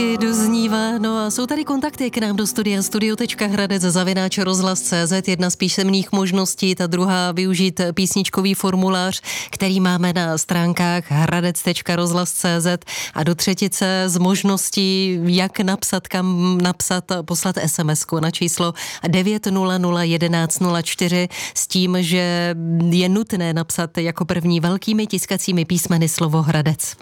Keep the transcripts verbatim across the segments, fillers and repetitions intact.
Doznívá, no a jsou tady kontakty k nám do studia studio.hradec zavináč rozhlas tečka cé zet, jedna z písemných možností, ta druhá využít písničkový formulář, který máme na stránkách hradec tečka rozhlas tečka cé zet a do třetice z možností, jak napsat, kam napsat, poslat es em esku na číslo devět nula nula jedenáct nula čtyři s tím, že je nutné napsat jako první velkými tiskacími písmeny slovo Hradec.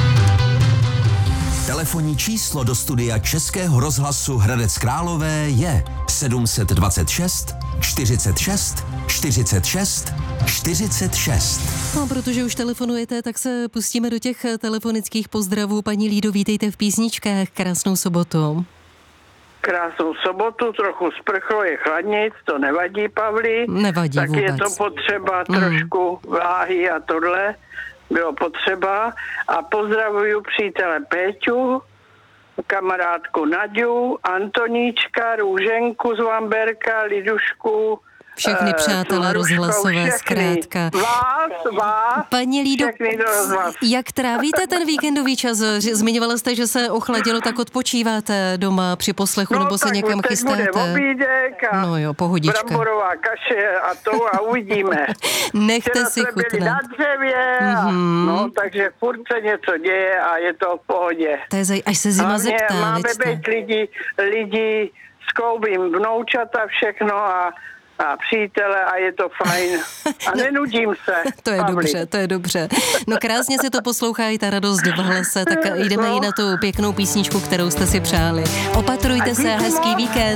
Telefonní číslo do studia Českého rozhlasu Hradec Králové je sedm set dvacet šest čtyřicet šest čtyřicet šest čtyřicet šest. No, protože už telefonujete, tak se pustíme do těch telefonických pozdravů. Paní Lído, vítejte v písničkách. Krásnou sobotu. Krásnou sobotu, trochu sprchlo, je chladnic, to nevadí, Pavli. Nevadí tak vůbec. Je to potřeba Mm. trošku váhy a tohle bylo potřeba. A pozdravuju přítele Péťu, kamarádku Naďu, Antoníčka, Růženku z Vamberka, Lidušku, Všechny eh, přátelé Maruškou, rozhlasové, všechny. zkrátka. Vás, vás, Paní Lído, všechny do rozhlasu. jak trávíte ten víkendový čas? Že- Zmiňovala jste, že se ochladilo, tak odpočíváte doma při poslechu, nebo se tak někam teď chystáte? bude obídek a No jo, pohodička. bramborová kaše a to a uvidíme. Nechte Včera si jsme byli chutnat. na dřevě, a, Mhm. no, takže furt se něco děje a je to v pohodě. To je zaj... Až se zima Hlavně zeptá, máme viďte. být lidi, lidi skloubím vnoučata všechno a, a přítele a je to fajn. A nenudím se. To je Pavli. dobře, to je dobře. No krásně se to poslouchá i ta radost v hlase, tak jdeme No. i na tu pěknou písničku, kterou jste si přáli. Opatrujte se, hezký víkend.